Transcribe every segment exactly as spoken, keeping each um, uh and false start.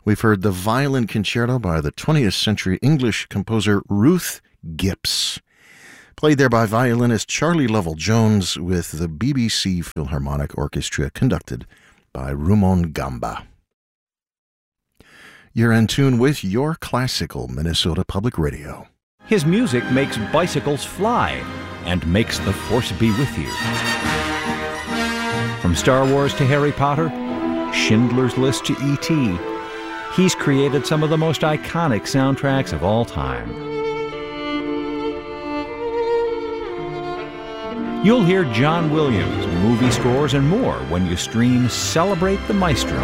We've heard the Violin Concerto by the twentieth century English composer Ruth Gipps, played there by violinist Charlie Lovell-Jones with the B B C Philharmonic Orchestra, conducted by Rumon Gamba. You're in tune with your classical Minnesota Public Radio. His music makes bicycles fly and makes the Force be with you. From Star Wars to Harry Potter, Schindler's List to E T, he's created some of the most iconic soundtracks of all time. You'll hear John Williams, movie scores, and more when you stream Celebrate the Maestro.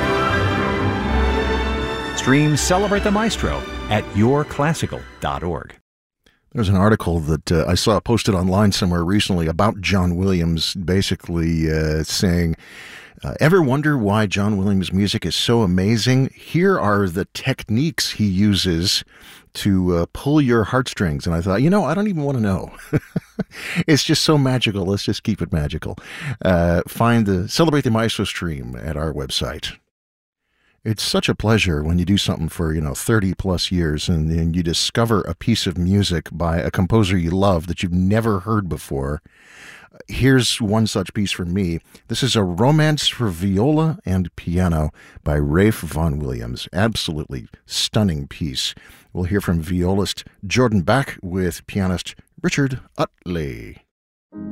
Stream Celebrate the Maestro at your classical dot org. There's an article that uh, I saw posted online somewhere recently about John Williams, basically uh, saying, uh, ever wonder why John Williams' music is so amazing? Here are the techniques he uses to uh, pull your heartstrings. And I thought, you know, I don't even want to know. It's just so magical. Let's just keep it magical. Uh, find the Celebrate the Maestro stream at our website. It's such a pleasure when you do something for, you know, thirty plus years and, and you discover a piece of music by a composer you love that you've never heard before. Here's one such piece for me. This is a Romance for Viola and Piano by Ralph Vaughan Williams. Absolutely stunning piece. We'll hear from violist Jordan Bach with pianist Richard Utley.